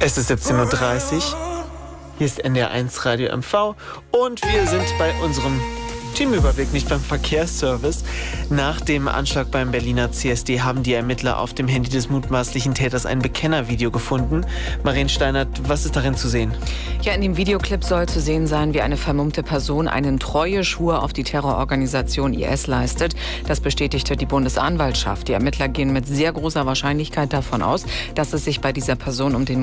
Es ist 17:30 Uhr. Hier ist NDR1 Radio MV und wir sind bei unserem Teamüberblick, nicht beim Verkehrsservice. Nach dem Anschlag beim Berliner CSD haben die Ermittler auf dem Handy des mutmaßlichen Täters ein Bekennervideo gefunden. Marien Steinert, was ist darin zu sehen? Ja, in dem Videoclip soll zu sehen sein, wie eine vermummte Person einen Treueschwur auf die Terrororganisation IS leistet. Das bestätigte die Bundesanwaltschaft. Die Ermittler gehen mit sehr großer Wahrscheinlichkeit davon aus, dass es sich bei dieser Person um den